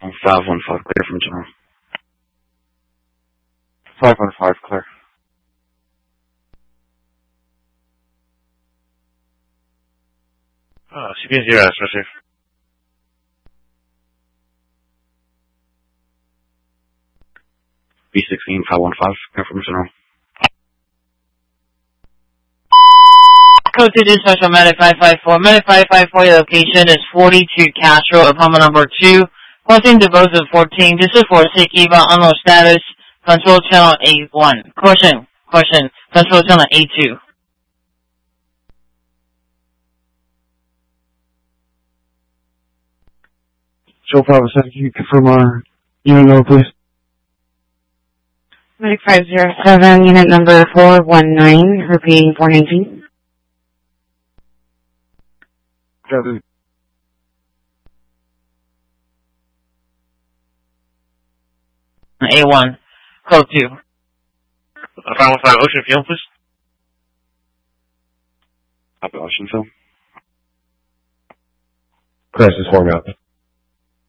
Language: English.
515, clear from General. 515, clear. CPN 0, especially. B16, 515, clear from General. Code 2 dispatch on Medic 554. Medic 554, your location is 42 Castro, apartment number 2. Crossing the roads of 14. This is for Sikiva, unknown status. Control channel A1. Caution. Control channel A2. Joe 507, can you confirm our unit number, please? Medic 507, unit number 419, repeating 419. Got A1. Code 2. 515, Ocean Field, please. Copy, Ocean Film. Crisis forming up.